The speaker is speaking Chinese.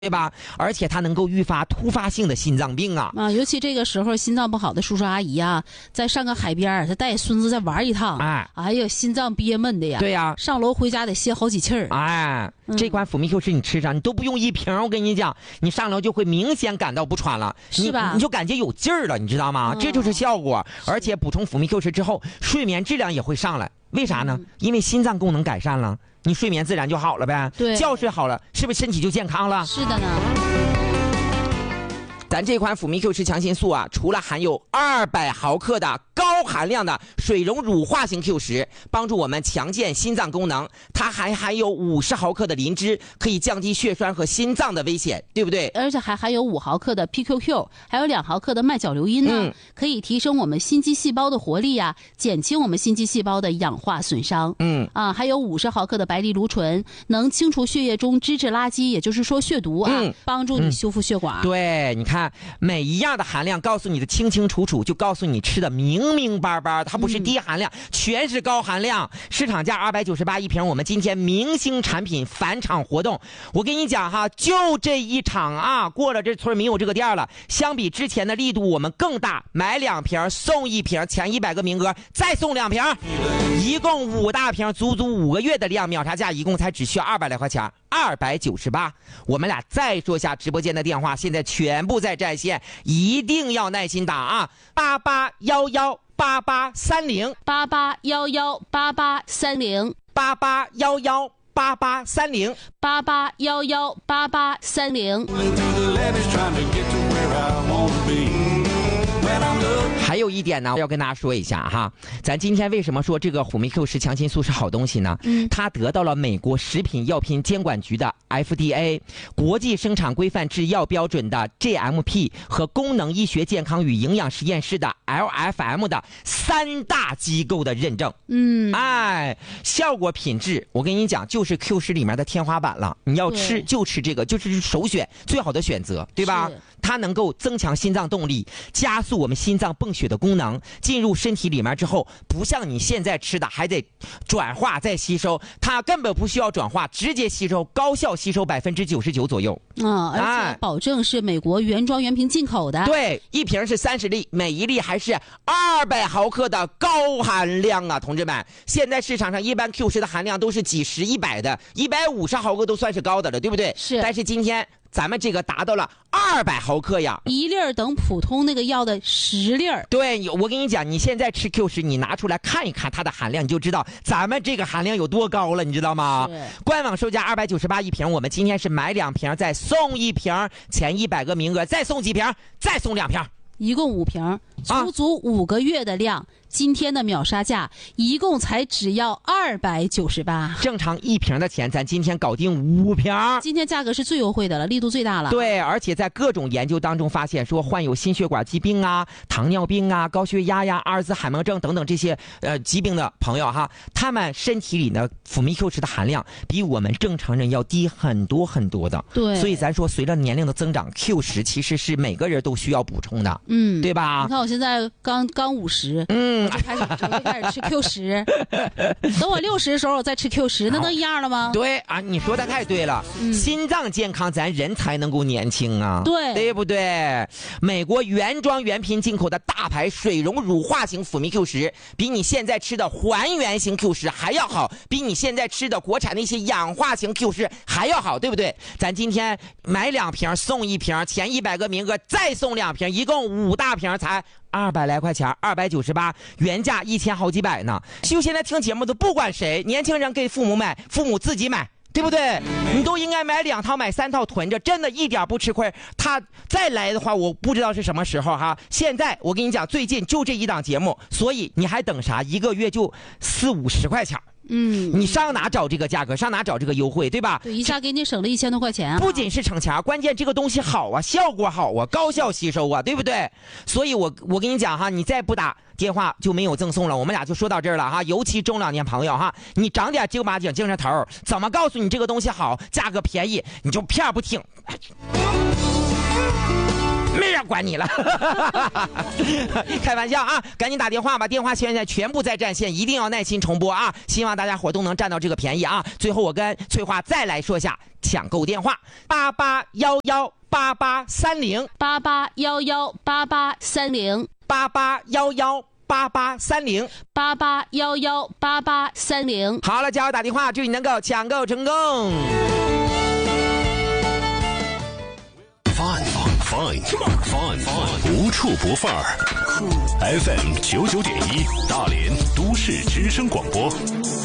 对吧？而且它能够预发突发性的心脏病啊！ 尤其这个时候心脏不好的叔叔阿姨啊，再上个海边，他带孙子再玩一趟，哎呀，心脏憋闷的呀！ 对呀， 上楼回家得歇好几气儿。 这款辅酶 Q 十你吃上，你都不用一瓶，我跟你讲，你上楼就会明显感到不喘了， 是吧？ 你就感觉有劲儿了，你知道吗？这就是效果。而且补充辅酶 Q 十之后，睡眠质量也会上来。为啥呢？因为心脏功能改善了，你睡眠自然就好了呗。 对， 觉睡好了，是不是身体就健康了？ 是的呢。 咱这款辅酶 Q 十强心素啊，除了含有200毫克的高含量的水溶乳化型 Q 十，帮助我们强健心脏功能，它还含有50毫克的磷脂，可以降低血栓和心脏的危险，对不对？ 而且还含有5毫克的 PQQ， 还有2毫克的麦角硫因呢，可以提升我们心肌细胞的活力呀，减轻我们心肌细胞的氧化损伤。还有50毫克的白藜芦醇，能清除血液中脂质垃圾，也就是说血毒啊，帮助你修复血管。 对，你看每一样的含量告诉你的清清楚楚，就告诉你吃的明明白白，它不是低含量，全是高含量。市场价298一瓶，我们今天明星产品返场活动，我跟你讲哈，就这一场啊，过了这村没有这个店了。相比之前的力度我们更大，买2瓶送1瓶，前100个名额再送2瓶，一共5大瓶，足足5个月的量，秒杀价一共才只需要200来块钱，298。我们俩再说下直播间的电话，现在全部在在线，一定要耐心打啊，88118830，88118830。还有一点呢，要跟大家说一下哈，咱今天为什么说这个辅酶 Q 十强心素是好东西呢？它得到了美国食品药品监管局的 FDA 国际生产规范制药标准的 GMP 和功能医学健康与营养实验室的 LFM 的3大机构的认证。效果品质，我跟你讲，就是 Q 十里面的天花板了。你要吃就吃这个，就是首选，最好的选择，对吧？它能够增强心脏动力，加速我们心脏泵血的功能，进入身体里面之后，不像你现在吃的还得转化再吸收，它根本不需要转化，直接吸收，高效吸收99%左右。 而且保证是美国原装原瓶进口的。 对，一瓶是30粒，每一粒还是200毫克的高含量啊，同志们！现在市场上一般 Q 十的含量都是几十、100的，150毫克都算是高的了，对不对？ 是。 但是今天咱们这个达到了200毫克呀 ，1粒等普通那个药的10粒。 对，我跟你讲，你现在吃 Q 十，你拿出来看一看它的含量，你就知道咱们这个含量有多高了，你知道吗？官网售价298一瓶，我们今天是买2瓶再送1瓶，前100个名额再送几瓶，再送2瓶， 一共5瓶，足足5个月的量。今天的秒杀价一共才只要298， 正常1瓶的钱，咱今天搞定5瓶。 今天价格是最优惠的了，力度最大了。 对，而且在各种研究当中发现，说患有心血管疾病啊、糖尿病啊、高血压呀、阿尔兹海默症等等这些疾病的朋友哈，他们身体里的辅酶 Q 十的含量比我们正常人要低很多很多的。 对， 所以咱说随着年龄的增长 ，Q 十其实是每个人都需要补充的。对吧？ 你看我现在刚50。我就开始吃 Q 十，等我60的时候我再吃 Q 十，那能一样了吗？ 对啊，你说的太对了。心脏健康，咱人才能够年轻啊，对不对？美国原装原瓶进口的大牌水溶乳化型辅酶 Q 十，比你现在吃的还原型 Q 十还要好，比你现在吃的国产那些氧化型 Q 十还要好，对不对？咱今天买2瓶送1瓶，前100个名额再送2瓶，一共5大瓶才200来块钱，298，原价1000好几百呢。就现在听节目的不管谁，年轻人给父母买，父母自己买，对不对？你都应该买2套买3套囤着，真的一点不吃亏。他再来的话，我不知道是什么时候哈。现在我跟你讲，最近就这一档节目，所以你还等啥？一个月就40-50块钱。你上哪找这个价格，上哪找这个优惠，对吧？ 对，一下给你省了1000多块钱啊！ 不仅是省钱，关键这个东西好啊，效果好啊，高效吸收啊，对不对？所以我跟你讲哈，你再不打电话就没有赠送了，我们俩就说到这儿了哈。尤其中老年朋友哈，你长点正八经精神头，怎么告诉你这个东西好，价格便宜，你就骗不听。 没人管你了。开玩笑啊，赶紧打电话吧，电话现在全部在占线，一定要耐心重播啊！希望大家伙都能占到这个便宜啊！最后我跟翠花再来说下抢购电话：88118830 88118830 88118830 88118830。 好了，加油打电话，祝你能够抢购成功。 Fun， 无处不范儿。FM 99.1，大连都市之声广播。